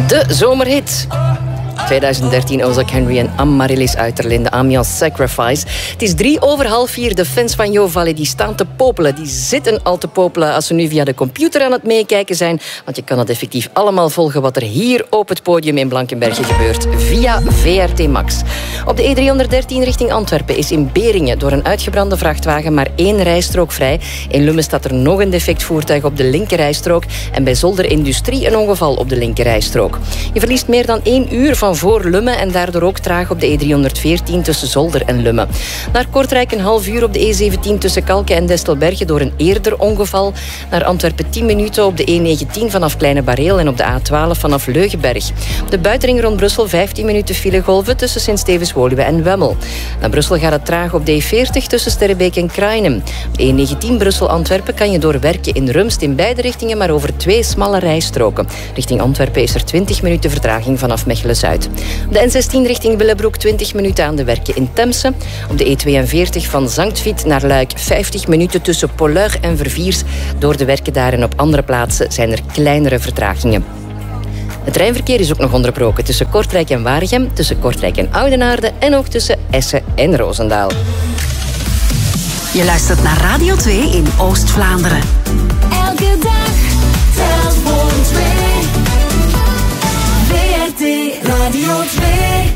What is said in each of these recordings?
De zomerhit. 2013 Ozak Henry en Amaryllis Uiterlinde, Amiens Sacrifice. Het is 3:03. De fans van Jo Valley die staan te popelen. Die zitten al te popelen als ze nu via de computer aan het meekijken zijn. Want je kan het effectief allemaal volgen wat er hier op het podium in Blankenberge gebeurt. Via VRT Max. Op de E313 richting Antwerpen is in Beringen door een uitgebrande vrachtwagen maar 1 rijstrook vrij. In Lummen staat er nog een defect voertuig op de linkerrijstrook. En bij Zolder Industrie een ongeval op de linkerrijstrook. Je verliest meer dan 1 uur van voor Lummen en daardoor ook traag op de E314 tussen Zolder en Lummen. Naar Kortrijk een half uur op de E17 tussen Kalken en Destelberge door een eerder ongeval. Naar Antwerpen 10 minuten op de E19 vanaf Kleine Bareel en op de A12 vanaf Leugenberg. Op de buitenring rond Brussel 15 minuten filegolven tussen Sint-Stevens-Woluwe en Wemmel. Naar Brussel gaat het traag op de E40 tussen Sterrebeek en Krainem. Op de E19 Brussel-Antwerpen kan je door Werken in Rumst in beide richtingen maar over 2 smalle rijstroken. Richting Antwerpen is er 20 minuten vertraging vanaf Mechelen-Zuid. Op de N16 richting Willebroek 20 minuten aan de Werken in Temse. Op de E42 van Zangtviet naar Luik 50 minuten tussen Polluig en Verviers. Door de Werken daar en op andere plaatsen zijn er kleinere vertragingen. Het treinverkeer is ook nog onderbroken tussen Kortrijk en Waregem, tussen Kortrijk en Oudenaarde en ook tussen Essen en Roosendaal. Je luistert naar Radio 2 in Oost-Vlaanderen. Elke dag telt voor 2. VRT Radio 2.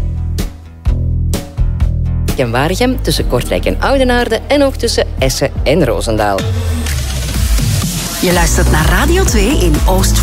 En Waregem, tussen Kortrijk en Oudenaarde en ook tussen Essen en Roosendaal. Je luistert naar Radio 2 in Oost-Vlaanderen.